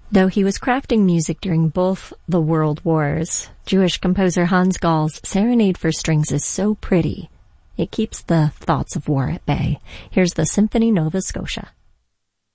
Though he was crafting music during both the World Wars, Jewish composer Hans Gall's Serenade for Strings is so pretty, it keeps the thoughts of war at bay. Here's the Symphonie Nova Scotia.